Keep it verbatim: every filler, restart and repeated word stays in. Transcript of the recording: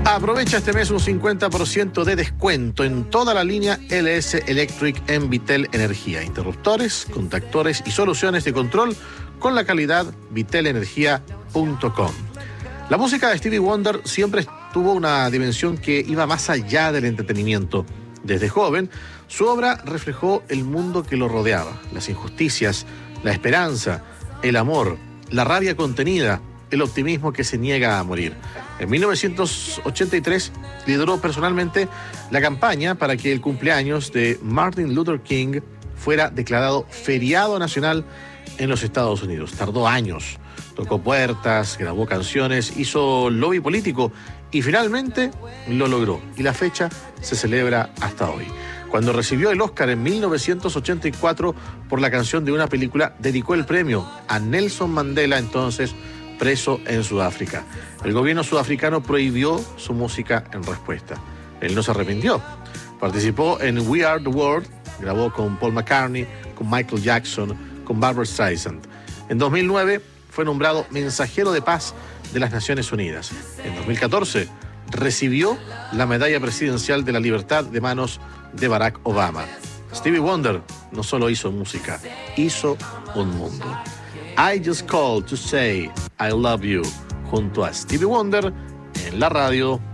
Aprovecha este mes un cincuenta por ciento de descuento en toda la línea L S Electric en Vitel Energía. Interruptores, contactores y soluciones de control con la calidad vitel energía punto com. La música de Stevie Wonder siempre tuvo una dimensión que iba más allá del entretenimiento. Desde joven, su obra reflejó el mundo que lo rodeaba, las injusticias, la esperanza, el amor, la rabia contenida, el optimismo que se niega a morir. En mil novecientos ochenta y tres lideró personalmente la campaña para que el cumpleaños de Martin Luther King fuera declarado feriado nacional en los Estados Unidos. Tardó años, tocó puertas, grabó canciones, hizo lobby político y finalmente lo logró. Y la fecha se celebra hasta hoy. Cuando recibió el Oscar en mil novecientos ochenta y cuatro por la canción de una película, dedicó el premio a Nelson Mandela, entonces preso en Sudáfrica. El gobierno sudafricano prohibió su música en respuesta. Él no se arrepintió. Participó en We Are the World, grabó con Paul McCartney, con Michael Jackson, con Barbra Streisand. En dos mil nueve fue nombrado mensajero de paz de las Naciones Unidas. En dos mil catorce recibió la medalla presidencial de la libertad de manos de Barack Obama. Stevie Wonder no solo hizo música, hizo un mundo. I Just Called to Say I Love You, junto a Stevie Wonder en la radio.